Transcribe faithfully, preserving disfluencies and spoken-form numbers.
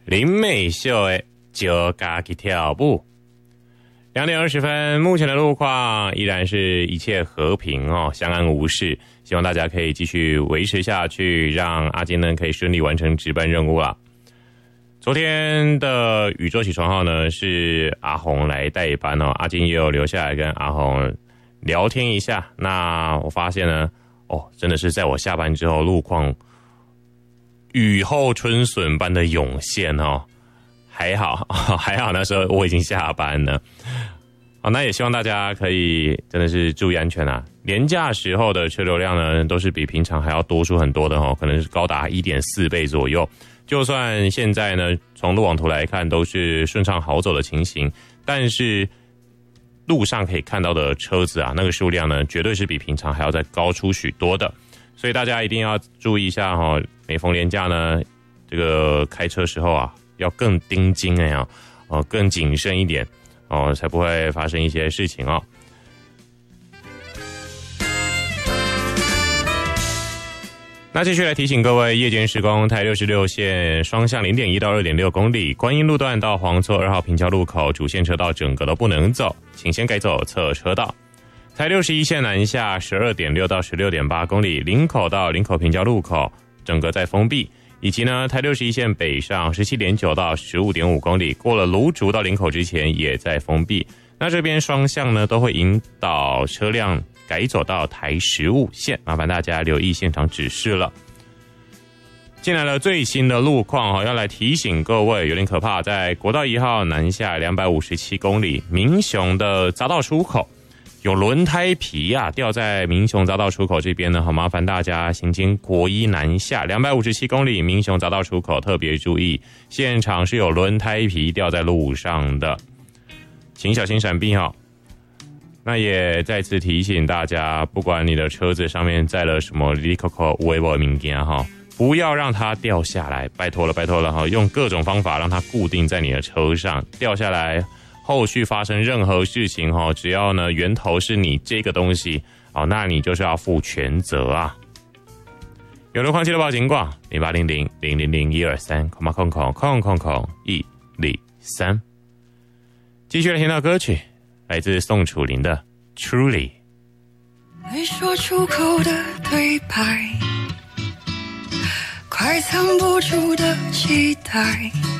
林美秀的就加去跳舞。两点二十分，目前的路况依然是一切和平哦，相安无事。希望大家可以继续维持下去，让阿金呢可以顺利完成值班任务啦。昨天的宇宙起床号呢是阿红来代班哦，阿金也有留下来跟阿红聊天一下。那我发现呢，哦，真的是在我下班之后，路况雨后春笋般的涌现哦。还好，还好，那时候我已经下班了。好，那也希望大家可以真的是注意安全啊！连假时候的车流量呢，都是比平常还要多出很多的哦，可能是高达 一点四 倍左右。就算现在呢，从路网图来看都是顺畅好走的情形，但是路上可以看到的车子啊，那个数量呢，绝对是比平常还要再高出许多的。所以大家一定要注意一下哦，每逢连假呢，这个开车时候啊，要更盯紧哎呀，哦，更谨慎一点哦，才不会发生一些事情哦。那继续来提醒各位，夜间施工，台六十六线双向 零点一 到 二点六 公里，观音路段到黄厝二号平交路口主线车道整个都不能走，请先改走侧车道。台六十一线南下 十二点六 到 十六点八 公里，林口到林口平交路口整个在封闭。以及呢，台六十一线北上 十七点九 到 十五点五 公里，过了芦竹到林口之前也在封闭。那这边双向呢都会引导车辆改走到台十五线，麻烦大家留意现场指示了。进来了最新的路况，要来提醒各位，有点可怕，在国道一号南下两百五十七公里，民雄的匝道出口有轮胎皮啊掉在民雄匝道出口这边呢，好麻烦大家行经国一南下两百五十七公里，民雄匝道出口特别注意，现场是有轮胎皮掉在路上的，请小心闪避哈。那也再次提醒大家，不管你的车子上面载了什么哩哩扣扣有的没的物件哈，不要让它掉下来，拜托了拜托了哈，用各种方法让它固定在你的车上，掉下来后续发生任何事情，只要呢源头是你这个东西，那你就是要负全责啊。有路况记得报警挂零八零零零零零一二三空空空空空空一零三。继续来听到歌曲，来自宋楚龄的 Truly。 没说出口的对白，快藏不住的期待，